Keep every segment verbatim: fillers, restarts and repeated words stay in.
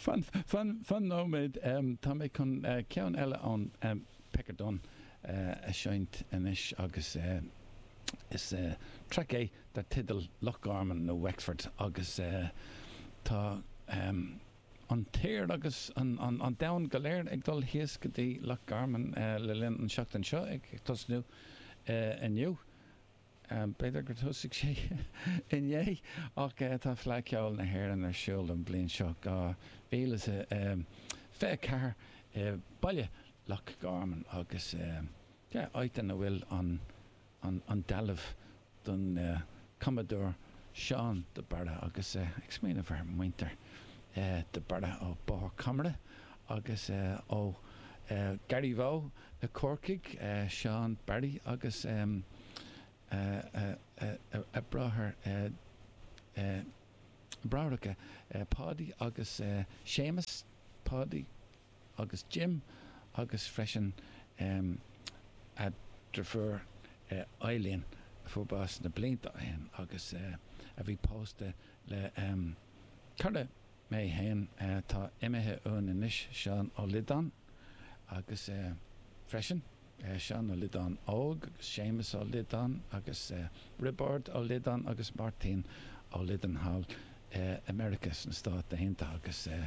Fan fan fan nóid um, tá mé chun uh, ceann eile an um, Peckerdon uh, a seint inis agus uh, is uh, tre é de tidal Lochgarman nó Wexford agus uh, tá um, an tír agus an, an, an dain galéir ag dul híos go dtí Lochgarman uh, le linn an seachtain seo ag tosnú uh, iniu. Um, Beidir gur thosaigh sé inné ach uh, tá fleiciáil na hhéireann ar siúil an bliain seo gá bhíle sa um, fé ceathar uh, baile Lochgarman agus um, yeah, áitan a bhfuil an an, an dalamh don uh, Commodore Sean de Barda agus uh, ag smíanamh bhar muinter uh, de Barda ó Báthar Camara agus uh, ó uh, Gary Vaux a Corcaig uh, Sean Barry agus um, uh, uh, uh, uh, a brathair uh, uh, Braudacha uh, Paddy agus uh, Seamus Paddy agus Jim agus freisin um, a drefur uh, Eileen fóbás na blinta hen agus uh, a bhí pósta le um, cara mé hen uh, tá imethe ón inis Sean ó Lidan agus uh, freisin uh, Sean ó Lidan óg agus Seamus ó Lidan agus uh, Ribard ó Lidan agus Martin ó Lidan Hall uh, Americas na stát a hinta agus uh,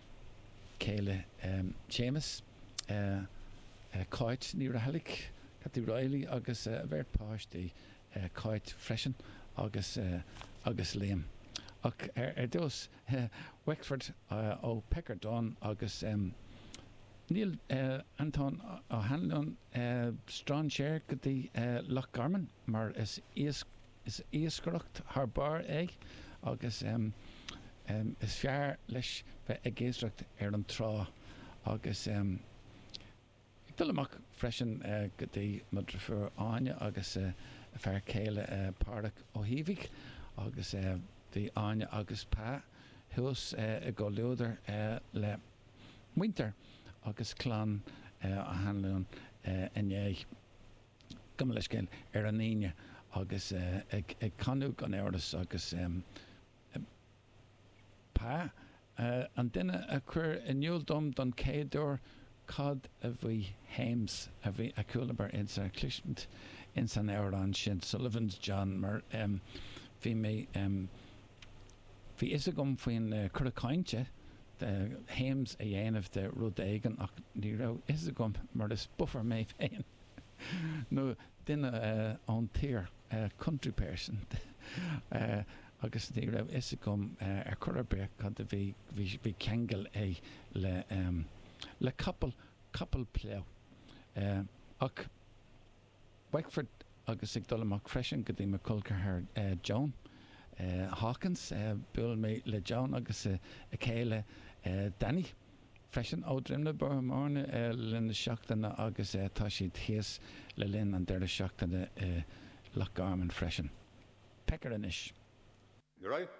céile um, Seamus uh, uh, Cáit ní rahalik Cathy Riley agus uh, bheirt páistí uh, Cáit freisin agus uh, agus Liam ach ar, ar dós uh, Wexford uh, ó Peckerdon agus um, níl uh, Anton ó Hanlon uh, strán séir go dtí uh, Lochgarman mar is is is íoscaireacht th bar ag agus um, um, is fear leis bheith ag géisteacht ar an trá agus um, Dullamach freisin uh, go dtí mudrafur áine agus uh, fear céile uh, párac ó híbhigh agus uh, bhí áine agus pá thuas uh, i go leúdar uh, le muinter agus clán uh, a Hanlún uh, inné gum leis céil ar an íine agus uh, ag, ag canú an éras agus um, um, pá uh, an duine a chur inniuúil dom don céadúir cad a bhí héims a bhí a cúlabar in sa clishment in san éireán sin Sullivan's John mar um, bhí mé um, bhí is a gom faoin uh, curacáinte de héims a dhéanamh de rud éigen ach ní rah is a gom mar is buffer mé féin nó duine uh, an tír uh, country person uh, agus ní rah is a gom uh, ar curabé cad a bhí bhí ceangal é le um, le couple couple plough uh, ach Wexford agus ag dullamach freisin go dtí me culcair uh, John uh, Hawkins uh, buil mé le John agus uh, a céile uh, Danny freisin ó drimna barmórna uh, lena seachtainna agus uh, tá siad thias le linn an deire seachtainna uh, Lochgarman freisin. Peckar inis. You're right.